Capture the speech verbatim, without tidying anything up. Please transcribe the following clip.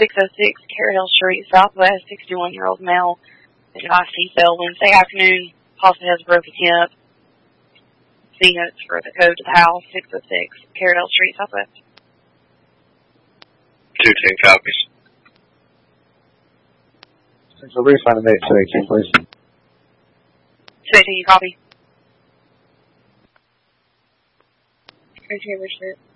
six oh six Carroll Street, Southwest, sixty-one-year-old male. The I C fell Wednesday afternoon. Possibly has a broken hip. C notes for the code to the house, six oh six Carroll Street, Southwest. two ten copies. So we're finding that two eighteen, please. two eighteen, you copy? Okay, Richard.